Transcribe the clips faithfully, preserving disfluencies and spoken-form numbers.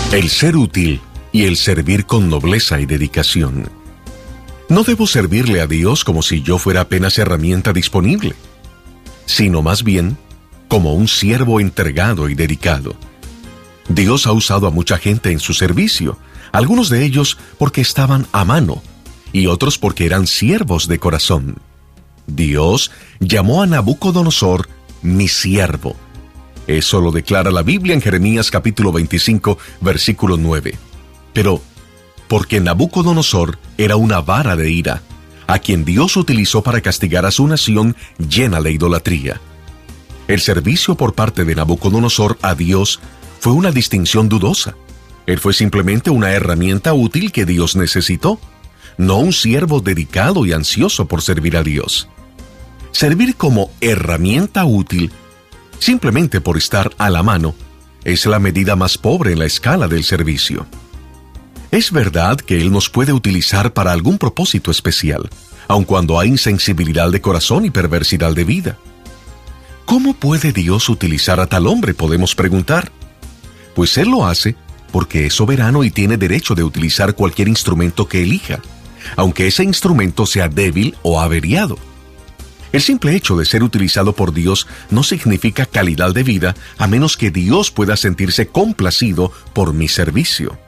El ser útil y el servir con nobleza y dedicación. No debo servirle a Dios como si yo fuera apenas herramienta disponible, sino más bien como un siervo entregado y dedicado. Dios ha usado a mucha gente en su servicio, algunos de ellos porque estaban a mano y otros porque eran siervos de corazón. Dios llamó a Nabucodonosor mi siervo. Eso lo declara la Biblia en Jeremías capítulo veinticinco, versículo nueve. Pero, porque Nabucodonosor era una vara de ira, a quien Dios utilizó para castigar a su nación llena de idolatría. El servicio por parte de Nabucodonosor a Dios fue una distinción dudosa. Él fue simplemente una herramienta útil que Dios necesitó, no un siervo dedicado y ansioso por servir a Dios. Servir como herramienta útil, simplemente por estar a la mano, es la medida más pobre en la escala del servicio. Es verdad que Él nos puede utilizar para algún propósito especial, aun cuando hay insensibilidad de corazón y perversidad de vida. ¿Cómo puede Dios utilizar a tal hombre?, podemos preguntar. Pues Él lo hace porque es soberano y tiene derecho de utilizar cualquier instrumento que elija, aunque ese instrumento sea débil o averiado. El simple hecho de ser utilizado por Dios no significa calidad de vida, a menos que Dios pueda sentirse complacido por mi servicio.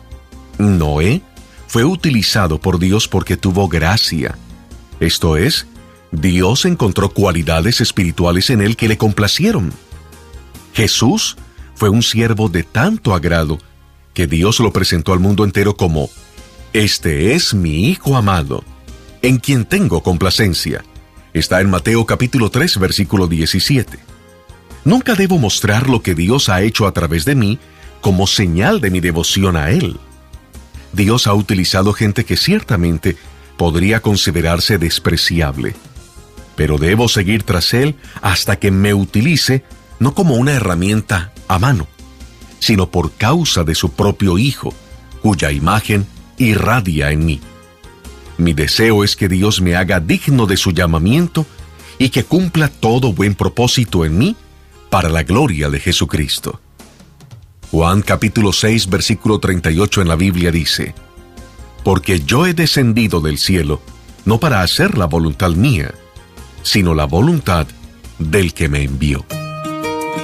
Noé fue utilizado por Dios porque tuvo gracia. Esto es, Dios encontró cualidades espirituales en él que le complacieron. Jesús fue un siervo de tanto agrado que Dios lo presentó al mundo entero como: «Este es mi Hijo amado, en quien tengo complacencia». Está en Mateo capítulo tres, versículo diecisiete. Nunca debo mostrar lo que Dios ha hecho a través de mí como señal de mi devoción a Él. Dios ha utilizado gente que ciertamente podría considerarse despreciable, pero debo seguir tras Él hasta que me utilice no como una herramienta a mano, sino por causa de su propio Hijo, cuya imagen irradia en mí. Mi deseo es que Dios me haga digno de su llamamiento y que cumpla todo buen propósito en mí para la gloria de Jesucristo. Juan capítulo seis, versículo treinta y ocho en la Biblia dice: «Porque yo he descendido del cielo, no para hacer la voluntad mía, sino la voluntad del que me envió».